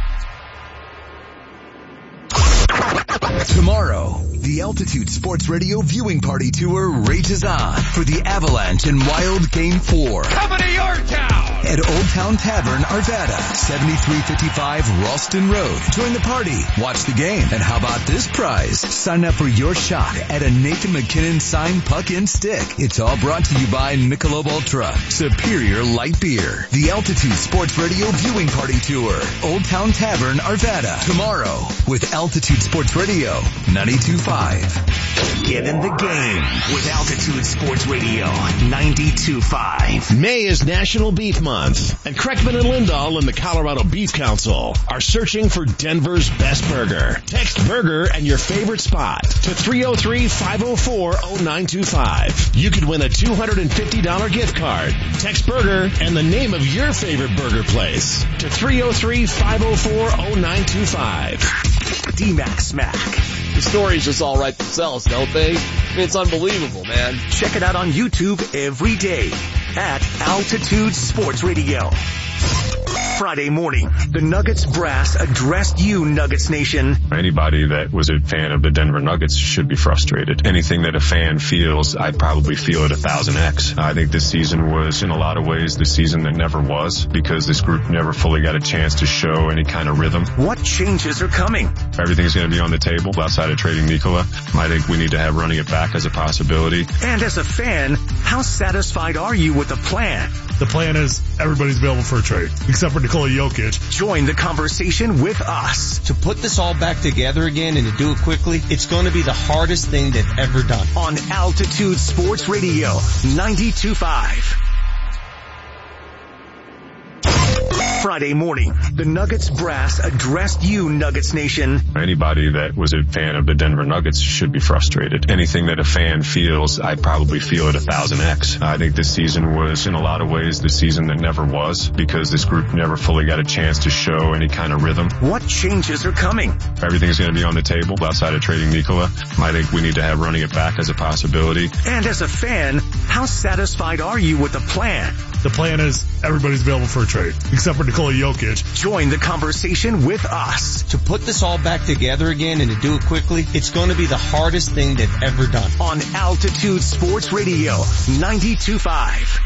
Tomorrow, the Altitude Sports Radio viewing party tour rages on for the Avalanche and Wild Game four. Coming to your town! At Old Town Tavern, Arvada, seventy-three fifty-five Ralston Road. Join the party, watch the game, and how about this prize? Sign up for your shot at a Nathan McKinnon signed puck and stick. It's all brought to you by Michelob Ultra, Superior Light Beer. The Altitude Sports Radio viewing party tour, Old Town Tavern, Arvada. Tomorrow, with Altitude Sports Radio, ninety-two point five. Get in the game with Altitude Sports Radio, ninety-two point five. May is National Beef Month, and Kreckman and Lindahl and the Colorado Beef Council are searching for Denver's best burger. Text burger and your favorite spot to three oh three, five oh four, oh nine two five. You could win a two hundred fifty dollars gift card. Text burger and the name of your favorite burger place to three oh three, five oh four, oh nine two five. D-Mac Smack. The stories just all write themselves, don't they? I mean, it's unbelievable, man. Check it out on YouTube every day at Altitude Sports Radio. Friday morning, the Nuggets brass addressed you, Nuggets Nation. Anybody that was a fan of the Denver Nuggets should be frustrated. Anything that a fan feels, I probably feel at a thousand X. I think this season was, in a lot of ways, the season that never was, because this group never fully got a chance to show any kind of rhythm. What changes are coming? Everything's going to be on the table outside of trading Nikola. I think we need to have running it back as a possibility. And as a fan, how satisfied are you with the plan? The plan is everybody's available for a trade, except for Nikola Jokic. Join the conversation with us. To put this all back together again and to do it quickly, it's going to be the hardest thing they've ever done. On Altitude Sports Radio, ninety-two point five. Friday morning, the Nuggets brass addressed you, Nuggets Nation. Anybody that was a fan of the Denver Nuggets should be frustrated. Anything that a fan feels, I probably feel at a thousand X. I think this season was, in a lot of ways, the season that never was, because this group never fully got a chance to show any kind of rhythm. What changes are coming? Everything's going to be on the table outside of trading Nikola. I think we need to have running it back as a possibility. And as a fan, how satisfied are you with the plan? The plan is everybody's available for a trade, except for Nikola Jokic. Join the conversation with us. To put this all back together again and to do it quickly, it's going to be the hardest thing they've ever done. On Altitude Sports Radio, ninety-two point five.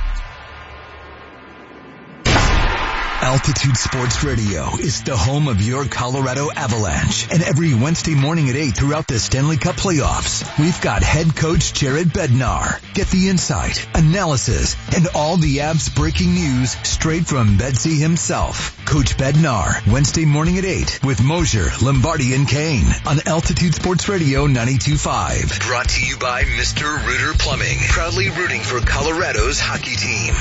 Altitude Sports Radio is the home of your Colorado Avalanche. And every Wednesday morning at eight throughout the Stanley Cup playoffs, we've got head coach Jared Bednar. Get the insight, analysis, and all the Avs breaking news straight from Bedsy himself. Coach Bednar, Wednesday morning at eight with Mosier, Lombardi, and Kane on Altitude Sports Radio ninety-two point five. Brought to you by Mister Rooter Plumbing, proudly rooting for Colorado's hockey team.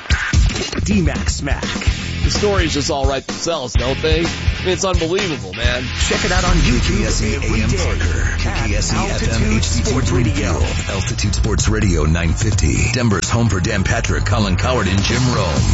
D-Max Smack. The stories just all write themselves, don't they? I mean, it's unbelievable, man. Check it out on YouTube. K K S E A M Parker, K K S E F M H D Sports Radio, Altitude Sports Radio nine fifty. Denver's home for Dan Patrick, Colin Coward, and Jim Rome.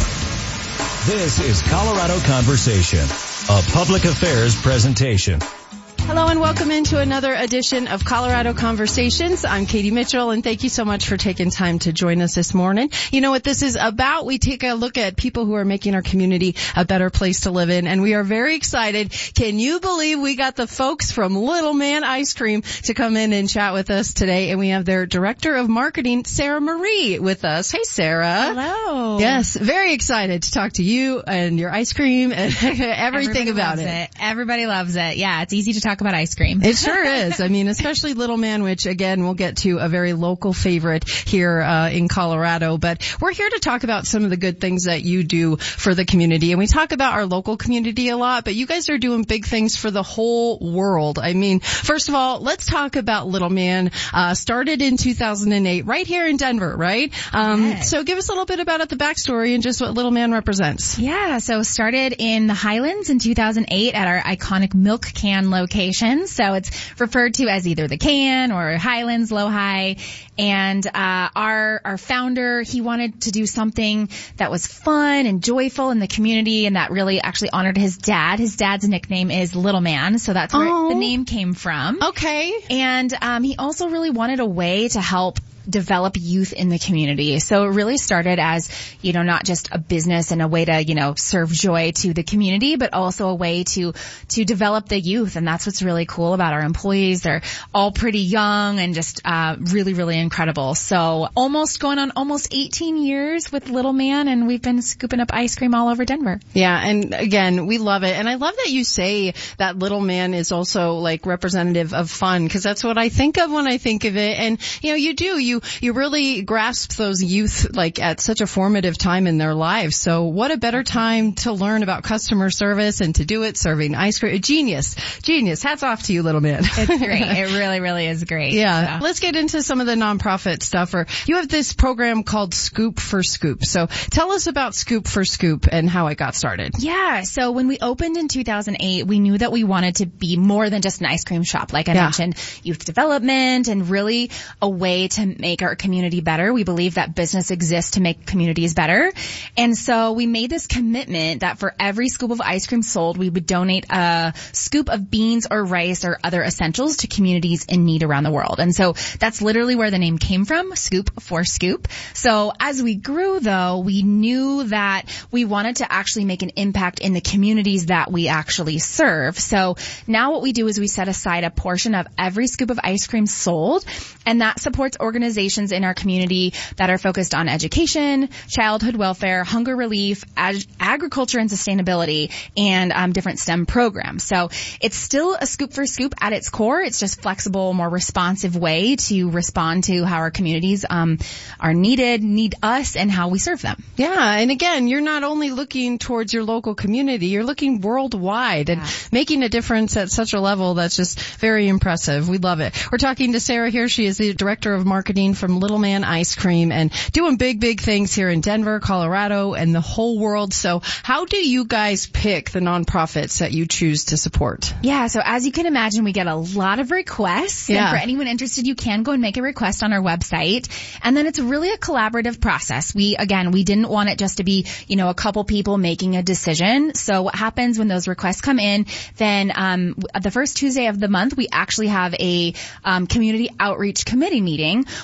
This is Colorado Conversation, a public affairs presentation. Hello and welcome into another edition of Colorado Conversations. I'm Katie Mitchell, and thank you so much for taking time to join us this morning. You know what this is about? We take a look at people who are making our community a better place to live in, and we are very excited. Can you believe we got the folks from Little Man Ice Cream to come in and chat with us today? And we have their Director of Marketing, Sarah Marie, with us. Hey, Sarah. Hello. Yes, very excited to talk to you and your ice cream and everything Everybody about loves it. it. Everybody loves it. Yeah, it's easy to talk about ice cream. It sure is. I mean, especially Little Man, which again, we'll get to a very local favorite here uh, in Colorado. But we're here to talk about some of the good things that you do for the community. And we talk about our local community a lot, but you guys are doing big things for the whole world. I mean, first of all, let's talk about Little Man. Uh, started in two thousand eight right here in Denver, right? Um, yes. So give us a little bit about it, the backstory and just what Little Man represents. Yeah, so started in the Highlands in two thousand eight at our iconic milk can location. So it's referred to as either the can or Highlands, Low High. And uh our our founder, he wanted to do something that was fun and joyful in the community, and that really actually honored his dad. His dad's nickname is Little Man, so that's where Oh. the name came from. Okay. And um he also really wanted a way to help develop youth in the community. So it really started as, you know, not just a business and a way to, you know, serve joy to the community, but also a way to, to develop the youth. And that's what's really cool about our employees. They're all pretty young and just, uh, really, really incredible. So almost going on almost eighteen years with Little Man, and we've been scooping up ice cream all over Denver. Yeah. And again, we love it. And I love that you say that Little Man is also like representative of fun, because that's what I think of when I think of it. And, you know, you do, you, you really grasp those youth like at such a formative time in their lives. So what a better time to learn about customer service and to do it serving ice cream. Genius. Genius. Hats off to you, Little Man. It's great. It really, really is great. Yeah. So. Let's get into some of the nonprofit stuff. Or you have this program called Scoop for Scoop. So tell us about Scoop for Scoop and how it got started. Yeah. So when we opened in two thousand eight, we knew that we wanted to be more than just an ice cream shop. Like I Yeah. mentioned, youth development and really a way to make our community better. We believe that business exists to make communities better. And so we made this commitment that for every scoop of ice cream sold, we would donate a scoop of beans or rice or other essentials to communities in need around the world. And so that's literally where the name came from, Scoop for Scoop. So as we grew, though, we knew that we wanted to actually make an impact in the communities that we actually serve. So now what we do is we set aside a portion of every scoop of ice cream sold, and that supports organizations in our community that are focused on education, childhood welfare, hunger relief, ag- agriculture and sustainability, and um, different STEM programs. So it's still a Scoop for Scoop at its core. It's just flexible, more responsive way to respond to how our communities um, are needed, need us, and how we serve them. Yeah, and again, you're not only looking towards your local community, you're looking worldwide and making a difference at such a level that's just very impressive. We love it. We're talking to Sarah here. She is the Director of Marketing from Little Man Ice Cream and doing big, big things here in Denver, Colorado, and the whole world. So how do you guys pick the nonprofits that you choose to support? Yeah, so as you can imagine, we get a lot of requests. Yeah. And for anyone interested, you can go and make a request on our website. And then it's really a collaborative process. We, again, we didn't want it just to be, you know, a couple people making a decision. So what happens when those requests come in, then um the first Tuesday of the month, we actually have a um community outreach committee meeting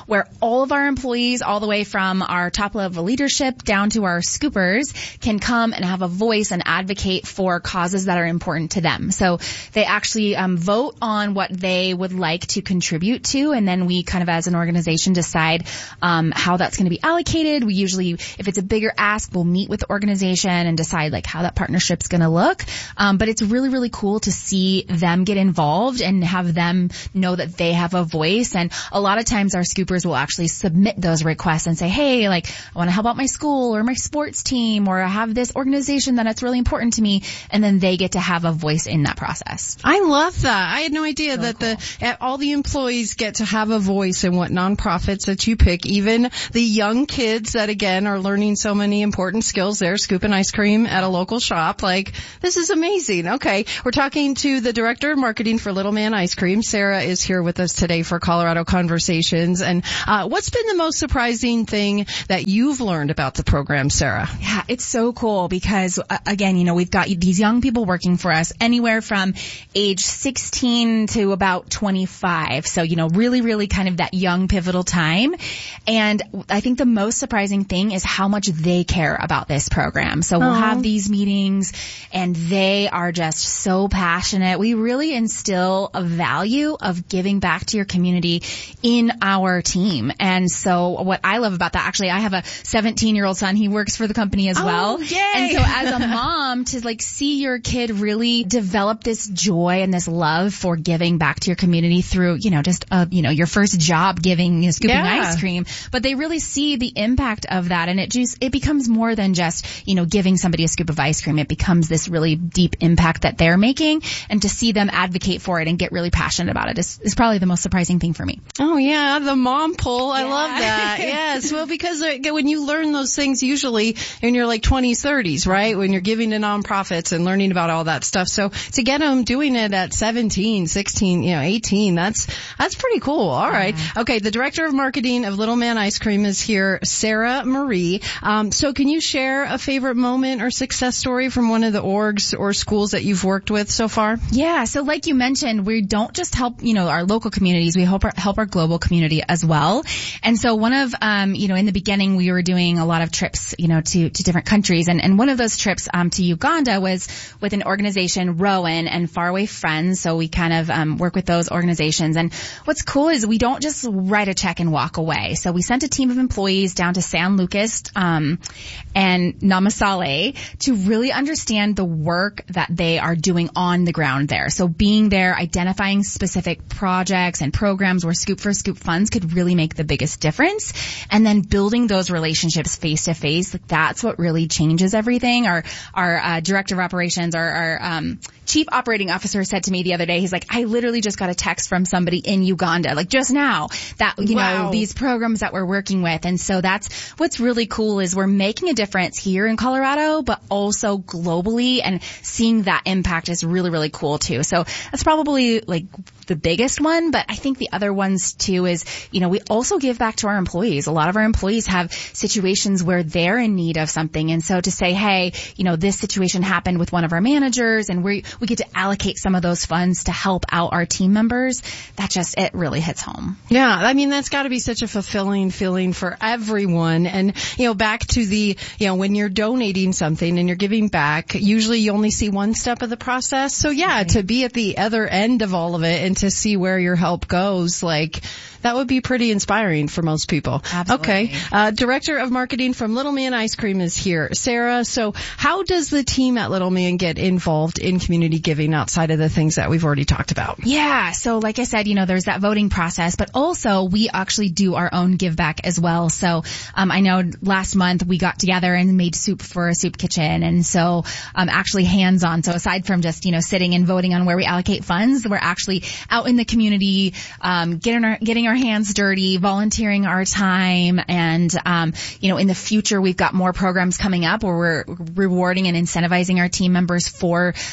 where all of our employees, all the way from our top level leadership down to our scoopers, can come and have a voice and advocate for causes that are important to them. So they actually um, vote on what they would like to contribute to, and then we kind of as an organization decide um, how that's going to be allocated. We usually, if it's a bigger ask, we'll meet with the organization and decide like how that partnership's going to look. Um, but it's really, really cool to see them get involved and have them know that they have a voice. And a lot of times our scoopers will actually submit those requests and say, hey, like I want to help out my school or my sports team, or I have this organization that it's really important to me. And then they get to have a voice in that process. I love that. I had no idea so that cool. the all the employees get to have a voice in what nonprofits that you pick, even the young kids that again are learning so many important skills. They're scooping ice cream at a local shop. Like, this is amazing. Okay. We're talking to the director of marketing for Little Man Ice Cream. Sarah is here with us today for Colorado Conversations. And uh what's been the most surprising thing that you've learned about the program, Sarah? Yeah, it's so cool because uh, again, you know, we've got these young people working for us anywhere from age sixteen to about twenty-five. So, you know, really, really kind of that young pivotal time. And I think the most surprising thing is how much they care about this program. So we'll have these meetings and they are just so passionate. We really instill a value of giving back to your community in our team. And so what I love about that, actually, I have a seventeen year old son. He works for the company as well. Oh, yay. And so as a mom, to like see your kid really develop this joy and this love for giving back to your community through, you know, just, uh, you know, your first job giving, you know, scooping yeah. ice cream, but they really see the impact of that. And it just, it becomes more than just, you know, giving somebody a scoop of ice cream. It becomes this really deep impact that they're making, and to see them advocate for it and get really passionate about it is, is probably the most surprising thing for me. Oh yeah, the mom pull. I yeah. love that. Yes. Well, because when you learn those things usually in your like twenties, thirties, right? When you're giving to nonprofits and learning about all that stuff. So to get them doing it at seventeen, sixteen, you know, eighteen, that's, that's pretty cool. All right. Yeah. Okay. The director of marketing of Little Man Ice Cream is here, Sarah Marie. Um, so can you share a favorite moment or success story from one of the orgs or schools that you've worked with so far? Yeah. So like you mentioned, we don't just help, you know, our local communities, we help our, help our global community as well. And so one of, um, you know, in the beginning, we were doing a lot of trips, you know, to, to different countries. And, and one of those trips, um, to Uganda was with an organization, Rowan and Faraway Friends. So we kind of, um, work with those organizations. And what's cool is we don't just write a check and walk away. So we sent a team of employees down to San Lucas, um, and Namasale to really understand the work that they are doing on the ground there. So being there, identifying specific projects and programs where Scoop for Scoop funds could really make the biggest difference. And then building those relationships face to face, that's what really changes everything. Our, our, uh, director of operations, our, our, um, chief operating officer said to me the other day, he's like, I literally just got a text from somebody in Uganda, like just now, that, you wow. know, these programs that we're working with. And so that's what's really cool is we're making a difference here in Colorado, but also globally, and seeing that impact is really, really cool too. So that's probably like the biggest one, but I think the other ones too is, you know, we also give back to our employees. A lot of our employees have situations where they're in need of something. And so to say, hey, you know, this situation happened with one of our managers and we, we get to allocate some of those funds to help out our team members, that just, it really hits home. Yeah. I mean, that's gotta be such a fulfilling feeling for everyone. And, you know, back to the, you know, when you're donating something and you're giving back, usually you only see one step of the process. So yeah, right. to be at the other end of all of it and to see where your help goes, like, that would be pretty inspiring for most people. Absolutely. Okay. Uh, Director of Marketing from Little Man Ice Cream is here. Sarah, so how does the team at Little Man get involved in community giving outside of the things that we've already talked about? Yeah. So like I said, you know, there's that voting process, but also we actually do our own give back as well. So, um, I know last month we got together and made soup for a soup kitchen. And so, um, actually hands on. So aside from just, you know, sitting and voting on where we allocate funds, we're actually out in the community, um, getting our, getting our hands dirty, volunteering our time. And, um, you know, in the future, we've got more programs coming up where we're rewarding and incentivizing our team members for, um,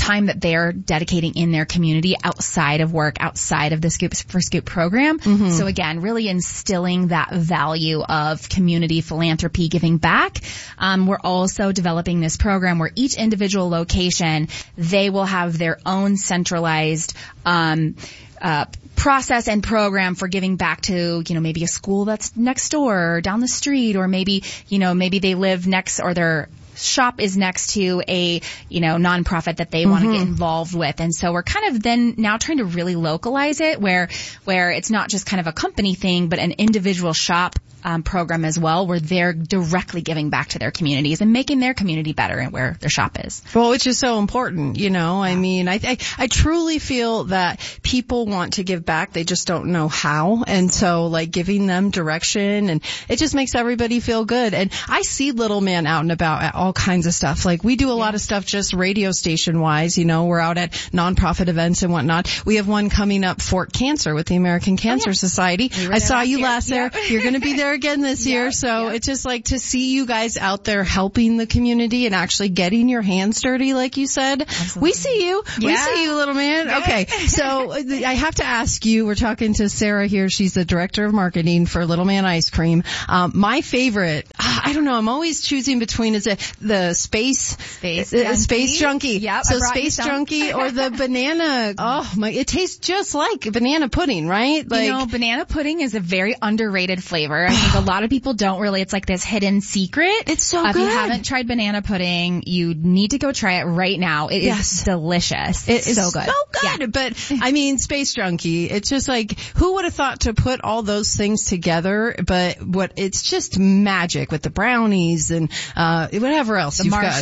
time that they're dedicating in their community outside of work, outside of the Scoop for Scoop program. Mm-hmm. So again, really instilling that value of community philanthropy, giving back. Um, we're also developing this program where each individual location, they will have their own centralized, um, uh, process and program for giving back to, you know, maybe a school that's next door or down the street, or maybe, you know, maybe they live next, or their shop is next to a, you know, nonprofit that they mm-hmm. want to get involved with. And so we're kind of then now trying to really localize it where, where it's not just kind of a company thing, but an individual shop Um, program as well, where they're directly giving back to their communities and making their community better and where their shop is. Well, which is so important, you know. I mean, I, I I truly feel that people want to give back, they just don't know how, and so like giving them direction, and it just makes everybody feel good. And I see Little Man out and about at all kinds of stuff. Like we do a yeah. lot of stuff just radio station wise, you know. We're out at nonprofit events and whatnot. We have one coming up, Fort Cancer, with the American Cancer oh, yeah. Society. We I saw you year. last yeah. there. You're going to be there again this year, yep, so yep. it's just like to see you guys out there helping the community and actually getting your hands dirty, like you said. Absolutely. We see you. Yeah. We see you, Little Man. Yeah. Okay, so I have to ask you, we're talking to Sarah here. She's the director of marketing for Little Man Ice Cream. Um, my favorite, I don't know, I'm always choosing between, is it the Space, Space, uh, junkie. Space Junkie. Yep, so Space Junkie or the banana, oh my, it tastes just like banana pudding, right? Like, you know, banana pudding is a very underrated flavor. I think a lot of people don't really, it's like this hidden secret. It's so uh, good. If you haven't tried banana pudding, you need to go try it right now. It yes. is delicious. It is so good. So good. Yeah. But I mean, Space Junkie, it's just like, who would have thought to put all those things together? But what, it's just magic with the brownies and, uh, whatever else the you've got.